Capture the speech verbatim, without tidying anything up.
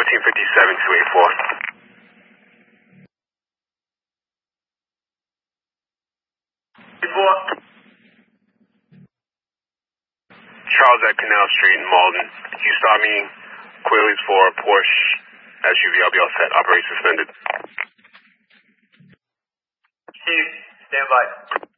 fifteen fifty-seven, two eighty-four. Charles at Canal Street in Malden. Can you stop me Quillies for a Porsche S U V? I'll be all set. Operate suspended. Steve, stand by.